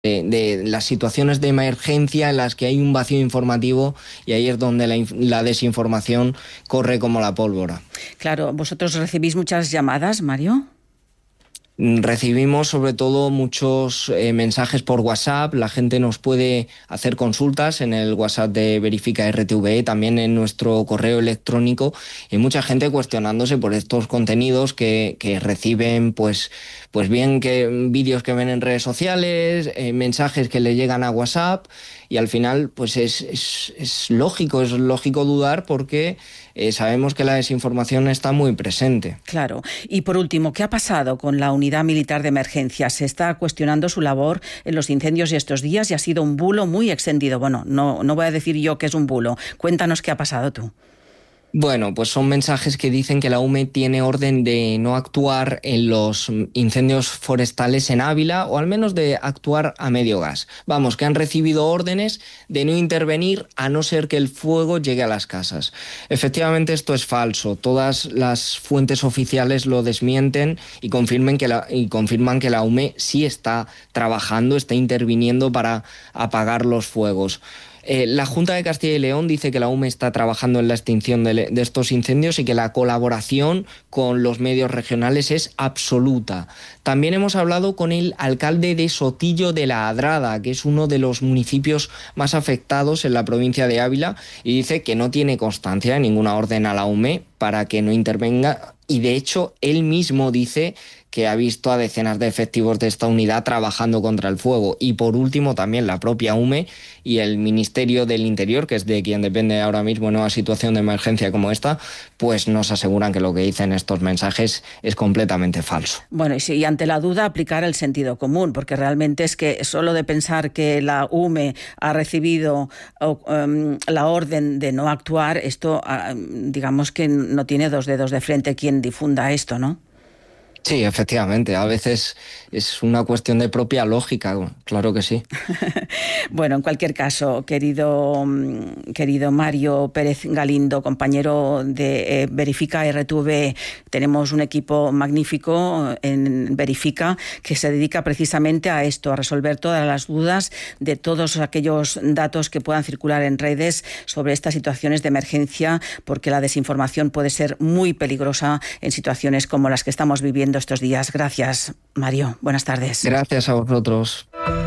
de las situaciones de emergencia en las que hay un vacío informativo, y ahí es donde la desinformación corre como la pólvora. Claro, ¿vosotros recibís muchas llamadas, Mario? Recibimos sobre todo muchos mensajes por WhatsApp. La gente nos puede hacer consultas en el WhatsApp de Verifica RTV, también en nuestro correo electrónico, y mucha gente cuestionándose por estos contenidos que reciben, pues bien que vídeos que ven en redes sociales, mensajes que le llegan a WhatsApp, y al final pues es lógico dudar, porque sabemos que la desinformación está muy presente. Claro. Y por último, ¿qué ha pasado con la Unidad Militar de Emergencias? Se está cuestionando su labor en los incendios de estos días y ha sido un bulo muy extendido. Bueno, no voy a decir yo que es un bulo. Cuéntanos qué ha pasado tú. Bueno, pues son mensajes que dicen que la UME tiene orden de no actuar en los incendios forestales en Ávila, o al menos de actuar a medio gas. Vamos, que han recibido órdenes de no intervenir a no ser que el fuego llegue a las casas. Efectivamente, esto es falso. Todas las fuentes oficiales lo desmienten y confirman que la UME sí está trabajando, está interviniendo para apagar los fuegos. La Junta de Castilla y León dice que la UME está trabajando en la extinción de estos incendios y que la colaboración con los medios regionales es absoluta. También hemos hablado con el alcalde de Sotillo de la Adrada, que es uno de los municipios más afectados en la provincia de Ávila, y dice que no tiene constancia de ninguna orden a la UME para que no intervenga, y de hecho él mismo dice que ha visto a decenas de efectivos de esta unidad trabajando contra el fuego. Y por último, también la propia UME y el Ministerio del Interior, que es de quien depende ahora mismo en una situación de emergencia como esta, pues nos aseguran que lo que dicen estos mensajes es completamente falso. Bueno, y ante la duda, aplicar el sentido común, porque realmente es que solo de pensar que la UME ha recibido la orden de no actuar, esto digamos que no tiene dos dedos de frente quien difunda esto, ¿no? Sí, efectivamente, a veces es una cuestión de propia lógica, claro que sí. Bueno, en cualquier caso, querido Mario Pérez Galindo, compañero de Verifica RTV, tenemos un equipo magnífico en Verifica que se dedica precisamente a esto, a resolver todas las dudas de todos aquellos datos que puedan circular en redes sobre estas situaciones de emergencia, porque la desinformación puede ser muy peligrosa en situaciones como las que estamos viviendo estos días. Gracias, Mario. Buenas tardes. Gracias a vosotros.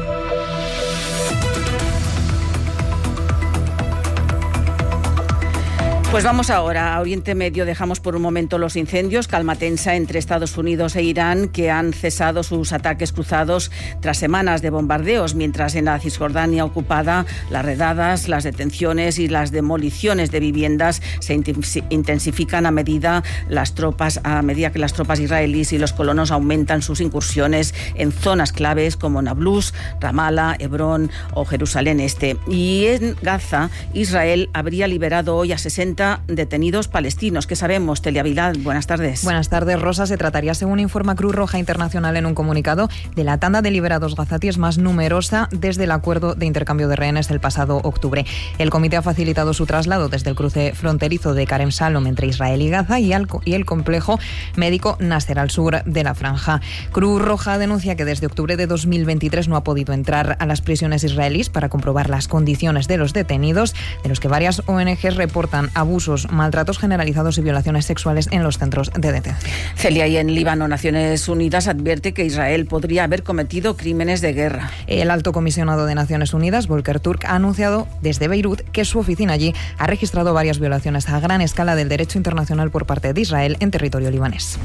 Pues vamos ahora a Oriente Medio. Dejamos por un momento los incendios. Calma tensa entre Estados Unidos e Irán, que han cesado sus ataques cruzados tras semanas de bombardeos, mientras en la Cisjordania ocupada las redadas, las detenciones y las demoliciones de viviendas se intensifican a medida que las tropas israelíes y los colonos aumentan sus incursiones en zonas claves como Nablus, Ramallah, Hebrón o Jerusalén Este. Y en Gaza, Israel habría liberado hoy a 60 detenidos palestinos. ¿Qué sabemos, Telia Vidal? Buenas tardes. Buenas tardes, Rosa. Se trataría, según informa Cruz Roja Internacional en un comunicado, de la tanda de liberados gazatíes más numerosa desde el acuerdo de intercambio de rehenes del pasado octubre. El comité ha facilitado su traslado desde el cruce fronterizo de Karem Shalom entre Israel y Gaza y el complejo médico Nasser al sur de la franja. Cruz Roja denuncia que desde octubre de 2023 no ha podido entrar a las prisiones israelíes para comprobar las condiciones de los detenidos, de los que varias ONGs reportan abusos, maltratos generalizados y violaciones sexuales en los centros de detención. Celia, y en Líbano, Naciones Unidas advierte que Israel podría haber cometido crímenes de guerra. El alto comisionado de Naciones Unidas, Volker Turk, ha anunciado desde Beirut que su oficina allí ha registrado varias violaciones a gran escala del derecho internacional por parte de Israel en territorio libanés.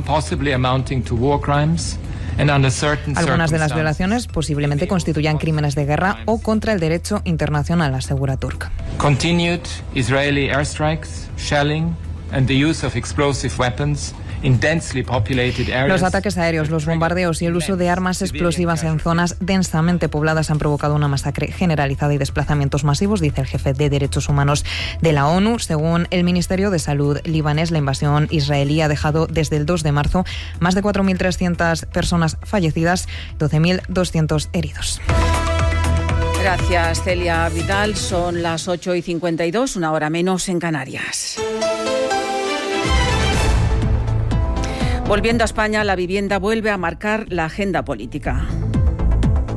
Algunas de las violaciones posiblemente constituyan crímenes de guerra o contra el derecho internacional, asegura Turk. Continued Israeli airstrikes, shelling and the use of explosive weapons in densely populated areas. Los ataques aéreos, los bombardeos y el uso de armas explosivas en zonas densamente pobladas han provocado una masacre generalizada y desplazamientos masivos, dice el jefe de Derechos Humanos de la ONU. Según el Ministerio de Salud libanés, la invasión israelí ha dejado desde el 2 de marzo más de 4.300 personas fallecidas, 12.200 heridos. Gracias, Celia Vidal. Son las 8:52, una hora menos en Canarias. Volviendo a España, la vivienda vuelve a marcar la agenda política.